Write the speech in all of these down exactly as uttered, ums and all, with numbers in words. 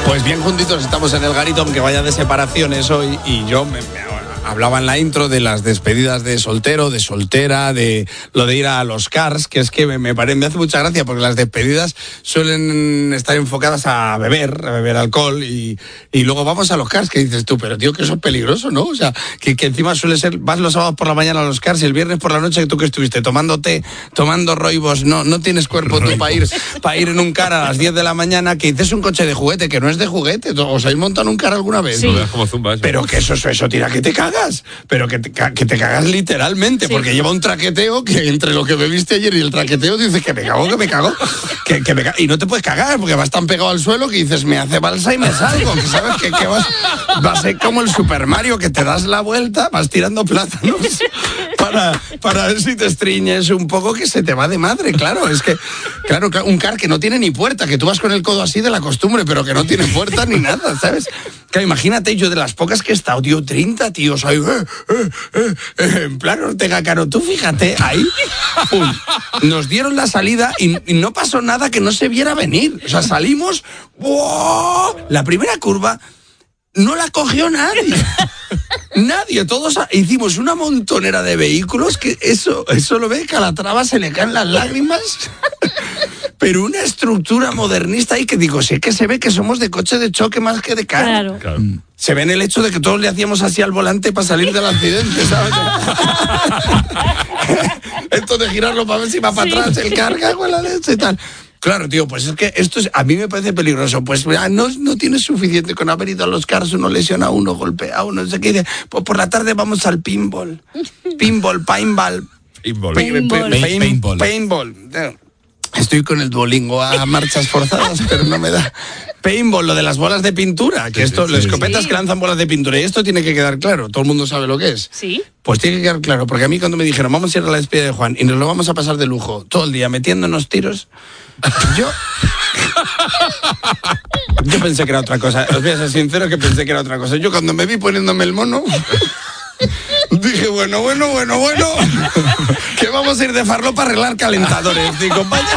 Pues bien juntitos estamos en el garito, aunque vaya de separaciones hoy, y yo me, me hablaba en la intro de las despedidas de soltero, de soltera, de lo de ir a los cars, que es que me, me, parece, me hace mucha gracia porque las despedidas suelen estar enfocadas a beber, a beber alcohol, y, y luego vamos a los cars, que dices tú, pero tío, que eso es peligroso, ¿no? O sea, que, que encima suele ser, vas los sábados por la mañana a los cars y el viernes por la noche, tú que estuviste tomando té, tomando roibos, no, no tienes cuerpo tú para ir, para ir en un car a las diez de la mañana, que dices un coche de juguete, que no es de juguete. ¿Os habéis montado en un car alguna vez? Sí. No, como zumba, eso. Pero que eso, eso, eso tira que te cagas, pero que te, que te cagas literalmente, sí. Porque lleva un traqueteo que entre lo que bebiste ayer y el traqueteo dices que me cago, que me cago, que, que me cago. Y no te puedes cagar porque vas tan pegado al suelo que dices me hace balsa y me salgo, que sabes que, que vas, vas a ser como el Super Mario, que te das la vuelta, vas tirando plátanos para, para ver si te estriñes un poco, que se te va de madre, claro, es que, claro, un car que no tiene ni puerta, que tú vas con el codo así de la costumbre, pero que no tiene puerta ni nada, ¿sabes? Claro, imagínate, yo de las pocas que he estado, tío, treinta tíos ahí, eh, eh, eh, eh, en plan Ortega Cano, tú fíjate, ahí, pum, nos dieron la salida y, y no pasó nada que no se viera venir, o sea, salimos, ¡wow! La primera curva no la cogió nadie. Nadie, todos hicimos una montonera de vehículos que eso, eso lo ve, Calatrava se le caen las lágrimas. Pero una estructura modernista ahí que digo, sí que se ve que somos de coche de choque más que de car. Claro. Claro. Se ve en el hecho de que todos le hacíamos así al volante para salir del accidente, ¿sabes? Esto de girarlo para ver si va para Sí. atrás, el carga con la leche y tal. Claro, tío, pues es que esto es, a mí me parece peligroso. Pues no, no tienes suficiente con haber ido a los cars, uno lesiona a uno, golpea a uno, no sé qué. Dice, pues por la tarde vamos al pinball. Pinball, paintball. Paintball. Paintball. Pain- paintball. Paintball. Estoy con el Duolingo a marchas forzadas, pero no me da. Paintball, lo de las bolas de pintura, que Sí, esto, sí, las sí. escopetas Sí. que lanzan bolas de pintura, y esto tiene que quedar claro, todo el mundo sabe lo que es. Sí. Pues tiene que quedar claro, porque a mí cuando me dijeron, vamos a ir a la despedida de Juan y nos lo vamos a pasar de lujo todo el día metiéndonos tiros, yo... Yo pensé que era otra cosa, os voy a ser sincero que pensé que era otra cosa. Yo cuando me vi poniéndome el mono... Dije, bueno, bueno, bueno, bueno, que vamos a ir de farlo para arreglar calentadores. Digo, vaya.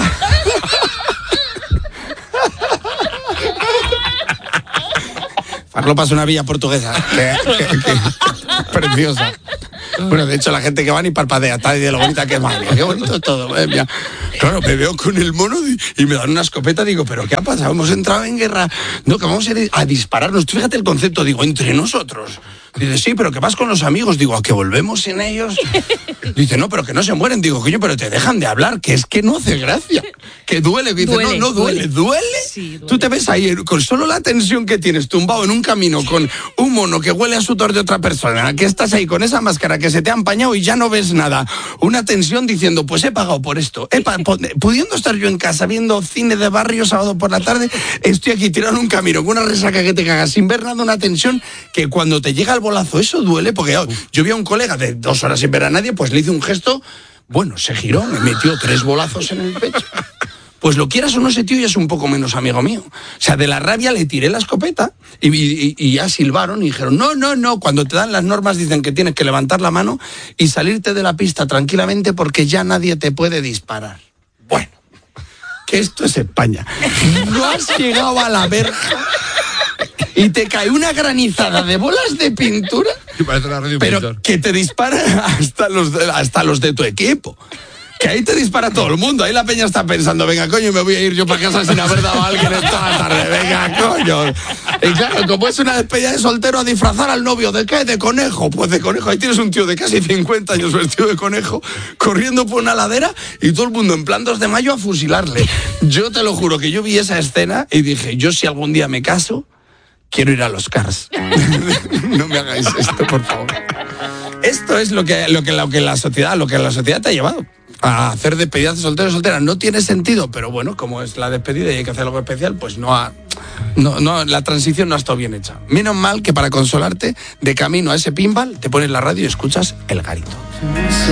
Farlopa es una villa portuguesa, que, que, que, preciosa. Bueno, de hecho la gente que va ni parpadea, está de lo bonita que es, madre, qué bonito es todo. Eh, mira. Claro, me veo con el mono y, y me dan una escopeta, digo, ¿pero qué ha pasado? Hemos entrado en guerra. No, que vamos a ir a dispararnos. Tú fíjate el concepto, digo, entre nosotros. Dice, sí, pero que vas con los amigos. Digo, ¿a que volvemos sin ellos? Dice, no, pero que no se mueren. Digo, coño, pero te dejan de hablar, que es que no hace gracia. Que duele. Dice, Duele, no, no duele. duele. ¿Duele? Sí, duele. Tú te ves ahí con solo la tensión que tienes, tumbado en un camino con un mono que huele a sudor de otra persona, que estás ahí con esa máscara que se te ha empañado y ya no ves nada. Una tensión diciendo, pues he pagado por esto. He pa- pudiendo estar yo en casa viendo cine de barrio sábado por la tarde, estoy aquí tirado en un camino con una resaca que te cagas sin ver nada, una tensión que cuando te llega el bolazo, eso duele, porque yo, yo vi a un colega de dos horas sin ver a nadie, pues le hice un gesto, bueno, se giró, me metió tres bolazos en el pecho. Pues lo quieras o no, ese tío ya es un poco menos amigo mío. O sea, de la rabia le tiré la escopeta y, y, y ya silbaron y dijeron, no, no, no, cuando te dan las normas dicen que tienes que levantar la mano y salirte de la pista tranquilamente porque ya nadie te puede disparar. Bueno, que esto es España. No has llegado a la verja y te cae una granizada de bolas de pintura, Y parece una radio pero pintor. que te disparan hasta los de, hasta los de tu equipo. Que ahí te dispara todo el mundo. Ahí la peña está pensando, venga, coño, me voy a ir yo para casa sin haber dado a alguien en toda la tarde. Venga, coño. Y claro, como es una despedida de soltero, a disfrazar al novio. ¿De qué? De conejo. Pues de conejo. Ahí tienes un tío de casi cincuenta años vestido de conejo, corriendo por una ladera y todo el mundo en plan dos de mayo a fusilarle. Yo te lo juro que yo vi esa escena y dije, yo si algún día me caso, quiero ir a los cars. No me hagáis esto, por favor. Esto es lo que, lo que, lo que la sociedad, lo que la sociedad te ha llevado a hacer despedidas de soltero y soltera. No tiene sentido, pero bueno, como es la despedida y hay que hacer algo especial, pues no ha, no, no, la transición no ha estado bien hecha. Menos mal que para consolarte, de camino a ese pinball, te pones la radio y escuchas El Garito.